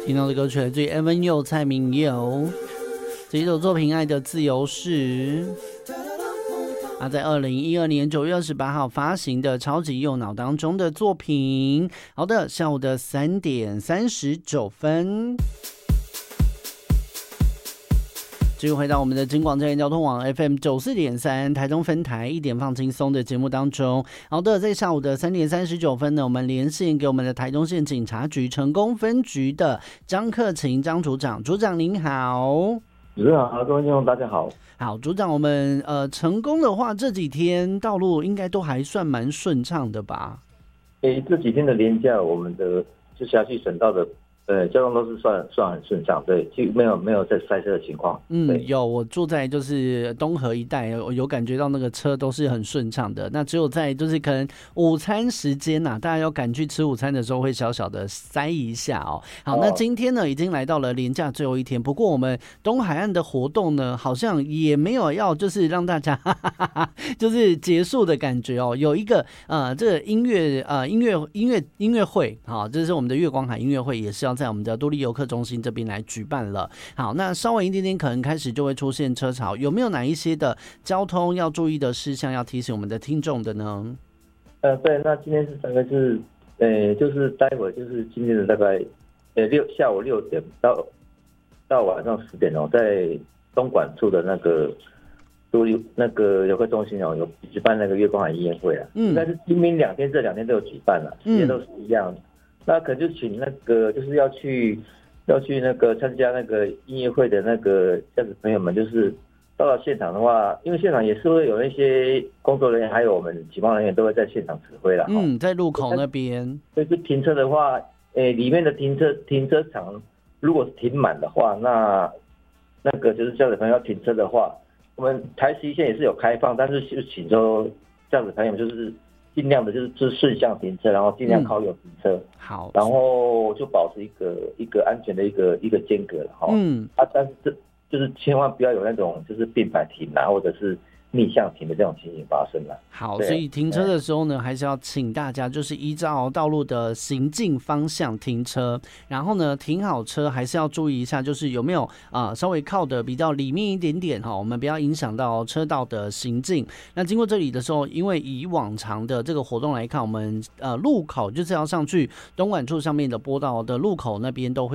听到的歌曲来自于 Evan Yu 蔡明佑这一首作品《爱的自由式》，在2012年9月28号发行的超级右脑当中的作品。好的，下午的3点39分。继续回到我们的金广嘉义交通网 FM 94.3台中分台一点放轻松的节目当中。好的，在下午的3点39分呢，我们连线给我们的台中县警察局成功分局的张克勤张组长。组长您好。 主持人好，各位听众大家好。 好，组长，我们成功的话，这几天道路应该都还算蛮顺畅的吧？ 这几天的连假，我们的就辖区省道的交通都是算很顺畅，对，就没有在塞车的情况。 有，我住在就是东河一带，我有感觉到那个车都是很顺畅的。那只有在就是可能午餐时间大家要赶去吃午餐的时候，会小小的塞一下哦。好，那今天呢已经来到了连假最后一天，不过我们东海岸的活动呢，好像也没有要就是让大家就是结束的感觉哦。有一个这个音乐会，好，这是我们的月光海音乐会，也是要在我们的都立游客中心这边来举办了。好，那稍微一点点可能开始就会出现车潮，有没有哪一些的交通要注意的事项要提醒我们的听众的呢？ 对，那今天是大概是就是待会就是今天的大概下午6点到晚上10点哦，在东莞处的那个都立那个游客中心哦，有举办那个月光海音乐会啊。应该是今明2天，这2天都有举办了，时间都是一样的。那可能就请那个就是要去那个参加那个音乐会的那个驾驶朋友们，就是到了现场的话，因为现场也是会有那些工作人员，还有我们警方人员都会在现场指挥啦。 在路口那边。 所以是停车的话，里面的停车场如果是停满的话，那个就是驾驶朋友要停车的话，我们台11线也是有开放，但是就请说驾驶朋友就是尽量的就是顺向停车，然后尽量靠右停车， 好， 然后就保持一个安全的一个间隔了哈。但是这就是千万不要有那种就是并排停或者是逆向停的这种情形发生了。 好，所以停车的时候呢，还是要请大家就是依照道路的行进方向停车，然后呢停好车还是要注意一下，就是有没有稍微靠的比较里面一点点我们不要影响到车道的行进。那经过这里的时候，因为以往常的这个活动来看，我们路口就是要上去东莞处上面的坡道的路口那边都会